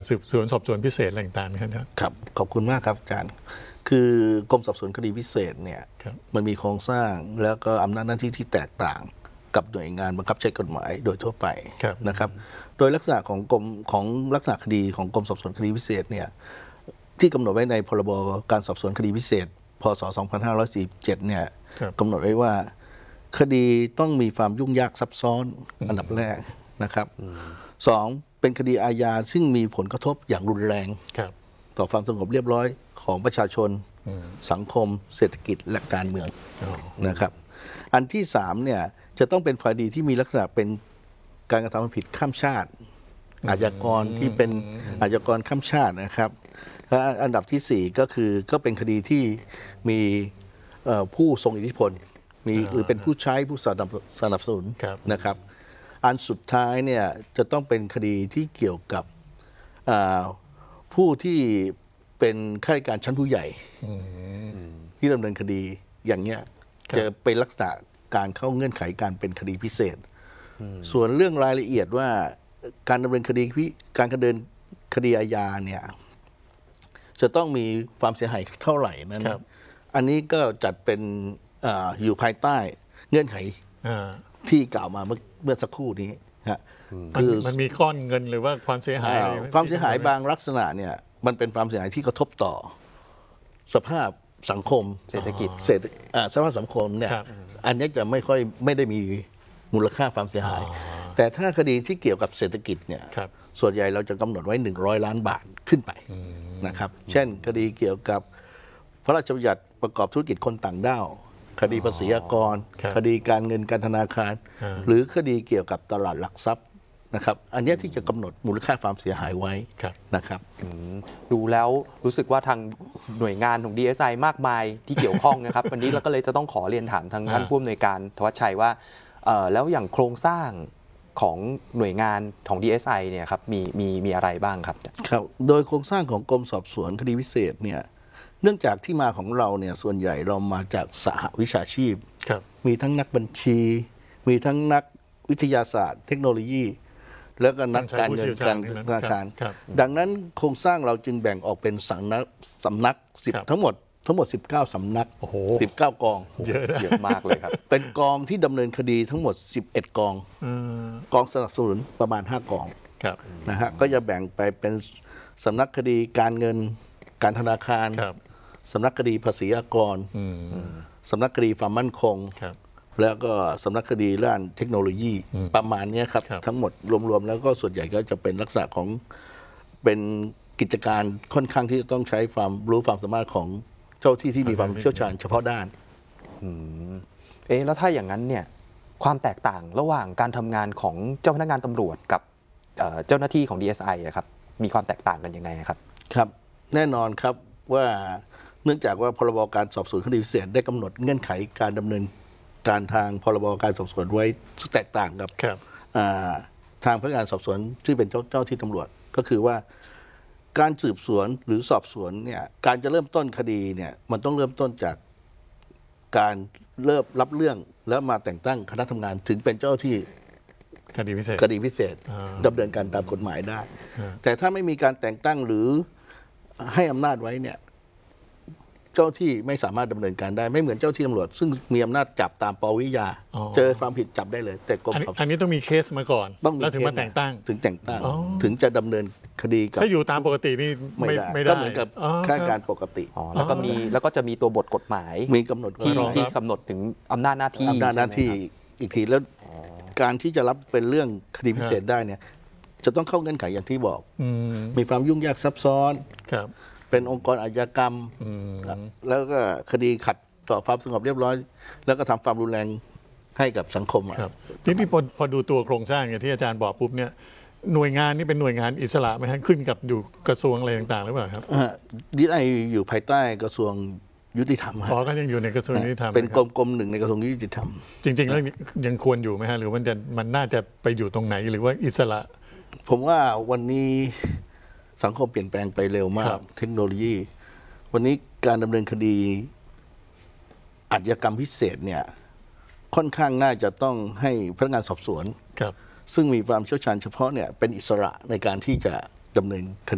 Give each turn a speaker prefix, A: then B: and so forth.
A: สืบสวนสอบสวนพิเศษอะไรต่างๆนะครับ
B: ครับขอบคุณมากครับอาจารย์คือกรมสอบสวนคดีพิเศษเนี่ยมันมีโครงสร้างแล้วก็อำนาจหน้าที่ที่แตกต่างกับหน่วยงานบังคับใช้กฎหมายโดยทั่วไปนะครับโดยลักษณะของลักษณะคดีของกรมสอบสวนคดีพิเศษเนี่ยที่กำหนดไว้ในพรบการสอบสวนคดีพิเศษพ.ศ. 2547เนี่ยกำหนดไว้ว่าคดีต้องมีความยุ่งยากซับซ้อนอันดับแรกนะครับสองเป็นคดีอาญาซึ่งมีผลกระทบอย่างรุนแรงต่อความสงบเรียบร้อยของประชาชนสังคมเศรษฐกิจและการเมืองนะครับอันที่สามเนี่ยจะต้องเป็นคดีที่มีลักษณะเป็นการกระทำผิดข้ามชาติอาชญากรที่เป็นอาชญากรข้ามชาตินะครับและอันดับที่สี่ก็เป็นคดีที่มีผู้ทรงอิทธิพลมีหรือเป็นผู้ใช้ผู้สนับสนุนนะครับอันสุดท้ายเนี่ยจะต้องเป็นคดีที่เกี่ยวกับผู้ที่เป็นข้าราชการชั้นผู้ใหญ่ที่ดำเนินคดีอย่างเนี้ยจะเป็นลักษณะการเข้าเงื่อนไขการเป็นคดีพิเศษส่วนเรื่องรายละเอียดว่าการดำเนินคดีคดีอาญาเนี่ยจะต้องมีความเสียหายเท่าไหร่นั้นอันนี้ก็จัดเป็นอยู่ภายใต้เงื่อนไขที่กล่าวมาเมื่อสักครู่นี้
A: คือมันมีก้อนเงินหรือว่าความเสียหาย
B: บางลักษณะเนี่ยมันเป็นความเสียหายที่กระทบต่อสภาพสังคม
C: เศรษฐกิจ
B: สภาพสังคมเนี่ยอันนี้จะไม่ได้มีมูลค่าความเสียหายแต่ถ้าคดีที่เกี่ยวกับเศรษฐกิจเนี่ยส่วนใหญ่เราจะกำหนดไว้100 ล้านบาทขึ้นไปนะครับเช่นคดีเกี่ยวกับพระราชบัญญัติประกอบธุรกิจคนต่างด้าวคดีภาษีอากรคดีการเงินการธนาคารหรือคดีเกี่ยวกับตลาดหลักทรัพย์นะครับอันนี้ที่จะกำหนดมูลค่าความเสียหายไว้นะครับ
C: ดูแล้วรู้สึกว่าทางหน่วยงานของ DSI มากมายที่เกี่ยวข้องนะครับ วันนี้เราก็เลยจะต้องขอเรียนถามทางท่านผู้อำนวยการธวัชชัยว่าแล้วอย่างโครงสร้างของหน่วยงานของ DSI เนี่ยครับมีอะไรบ้างครับ
B: ครับโดยโครงสร้างของกรมสอบสวนคดีพิเศษเนี่ยเนื่องจากที่มาของเราเนี่ยส่วนใหญ่เรามาจากสหวิชาชีพมีทั้งนักบัญชีมีทั้งนักวิทยาศาสตร์เทคโนโลยีแล้วก็นักการเงินการธนาคารดังนั้นโครงสร้างเราจึงแบ่งออกเป็นสำนักทั้งหมด19 สำนัก19 กอง
C: เยอะมากเลยครับ
B: เป็นกองที่ดำเนินคดีทั้งหมด11 กองกองสนับสนุนประมาณ5 กองนะฮะก็จะแบ่งไปเป็นสำนักคดีการเงินการธนาคารสำนักคดีภาษีอากรสำนักคดีความมั่นคงแล้วก็สำนักคดีด้านเทคโนโลยีประมาณนี้ครับทั้งหมดรวมๆแล้วก็ส่วนใหญ่ก็จะเป็นลักษณะของเป็นกิจการค่อนข้างที่จะต้องใช้ความรู้ความสามารถของเจ้าที่มีความเชี่ยวชาญเฉพาะด้าน
C: แล้วถ้าอย่างนั้นเนี่ยความแตกต่างระหว่างการทำงานของเจ้าพนักงานตำรวจกับเจ้าหน้าที่ของ DSI ครับมีความแตกต่างกันยังไงครับ
B: ครับแน่นอนครับว่าเนื่องจากว่าพรบการสอบสวนคดีพิเศษได้กำหนดเงื่อนไขการดำเนินการทางพรบการสอบสวนไว้แตกต่างกับทางพนักงานสอบสวนที่เป็นเจ้าที่ตำรวจก็คือว่าการสืบสวนหรือสอบสวนเนี่ยการจะเริ่มต้นคดีเนี่ยมันต้องเริ่มต้นจากการรับเรื่องแล้วมาแต่งตั้งคณะทำงานถึงเป็นเจ้าที่
A: คดี
B: พิเศษดำเนินการตามกฎหมายได้แต่ถ้าไม่มีการแต่งตั้งหรือให้อำนาจไว้เนี่ยเจ้าที่ไม่สามารถดำเนินการได้ไม่เหมือนเจ้าที่ตำรวจซึ่งมีอำนาจจับตามปวิยาเจอความผิดจับได้เลยแต่กรมสอบสวน
A: อันนี้ต้องมีเคสมาก่อนแล้วถึงมาแต่งตั้ง
B: ถึงจะดำเนินคดีกับ
A: ถ้าอยู่ตามปกตินี่ไม่ได้
B: ก็เหมือนกับข้าราชการปกติ
C: แล้วก็จะมีตัวบทกฎหมาย
B: มีกำหนด
C: ที่กำหนดถึงอำนาจหน้าที่
B: อีกทีแล้วการที่จะรับเป็นเรื่องคดีพิเศษได้เนี่ยจะต้องเข้าเงื่อนไขอย่างที่บอกมีความยุ่งยากซับซ้อนเป็นองค์กรอาชญากรรมแล้วก็คดีขัดต่อความสงบเรียบร้อยแล้วก็ทำความรุนแรงให้กับสังคม
A: ทีนี้พอดูตัวโครงสร้างอย่างที่อาจารย์บอกปุ๊บเนี่ยหน่วยงานนี้เป็นหน่วยงานอิสระไหมฮะขึ้นกับอยู่กระทรวงอะไรต่างๆหรือเปล่าครับ
B: DSIอยู่ภายใต้กระทรวงยุติธรรม
A: ก็ยังอยู่ในกระทรวงยุติธรรม
B: เป็นกรมหนึ่งในกระทรวงยุติธรรม
A: จริงๆแล้วยังควรอยู่ไหมฮะหรือมันน่าจะไปอยู่ตรงไหนหรือว่าอิสระ
B: ผมว่าวันนี้สังคมเปลี่ยนแปลงไปเร็วมากเทคโนโลยีวันนี้การดำเนินคดีอาชญากรรมพิเศษเนี่ยค่อนข้างน่าจะต้องให้พนักงานสอบสวนซึ่งมีความเชี่ยวชาญเฉพาะเนี่ยเป็นอิสระในการที่จะดำเนินคดี